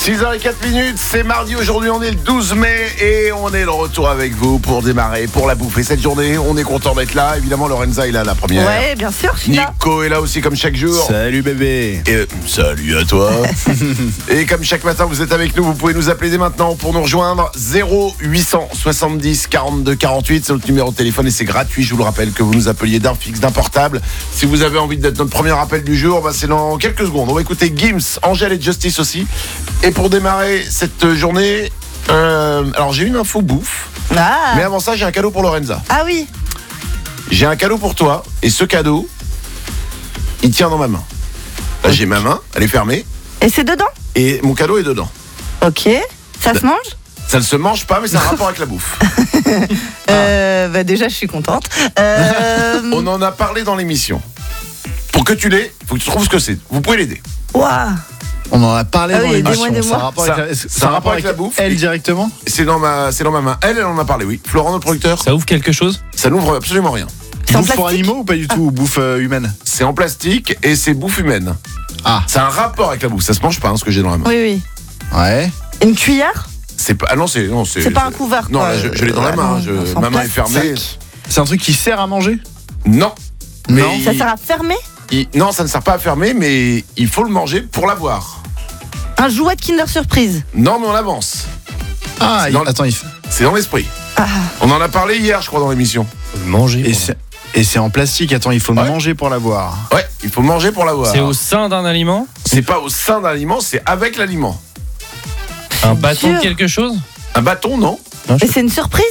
6h04, c'est mardi, aujourd'hui on est le 12 mai et on est de retour avec vous pour démarrer, pour la bouffer cette journée. On est content d'être là, évidemment Lorenza est là la première. Ouais, bien sûr, je suis là. Nico est là aussi comme chaque jour. Salut bébé. Et salut à toi. Et comme chaque matin vous êtes avec nous, vous pouvez nous appeler dès maintenant pour nous rejoindre 0870 42 48, c'est notre numéro de téléphone et c'est gratuit, je vous le rappelle, que vous nous appeliez d'un fixe, d'un portable. Si vous avez envie d'être notre premier appel du jour, c'est dans quelques secondes. On va écouter Gims, Angèle et Justice aussi. Et pour démarrer cette journée, alors j'ai une info bouffe, mais avant ça j'ai un cadeau pour Lorenza. Ah oui. J'ai un cadeau pour toi et ce cadeau, il tient dans ma main. Là j'ai ma main, elle est fermée. Et c'est dedans? Et mon cadeau est dedans. Ok. Ça se mange? Ça ne se mange pas, mais c'est un rapport avec la bouffe. Déjà je suis contente. On en a parlé dans l'émission. Pour que tu l'aies, faut que tu trouves ce que c'est. Vous pouvez l'aider. Waouh. On en a parlé dans l'émission. Dis-moi. Ça a rapport avec la bouffe. Elle directement. C'est dans ma main. Elle en a parlé, oui. Florent, notre producteur. Ça ouvre quelque chose? Ça n'ouvre absolument rien. C'est en Bouffe pour plastique animaux ou pas du tout, ou bouffe humaine? C'est en plastique et c'est bouffe humaine. Ah. C'est un rapport avec la bouffe. Ça se mange pas, ce que j'ai dans la main. Oui. Ouais. Une cuillère? C'est pas. Ah non, c'est pas un couvercle. Non, là, je l'ai dans la main. Ma main est fermée. C'est un truc qui sert à manger? Non. Mais Non. Ça sert à fermer? Non, ça ne sert pas à fermer, mais il faut le manger pour l'avoir. Un jouet de Kinder Surprise? Non, mais on avance. Ah, attends, C'est dans l'esprit. Ah. On en a parlé hier, je crois, dans l'émission. Manger. Et c'est en plastique. Attends, il faut manger pour l'avoir. Ouais, il faut manger pour l'avoir. C'est au sein d'un aliment? C'est pas au sein d'un aliment, c'est avec l'aliment. Un bâton de Dieu. quelque chose? Un bâton, non? Non, Et c'est une surprise?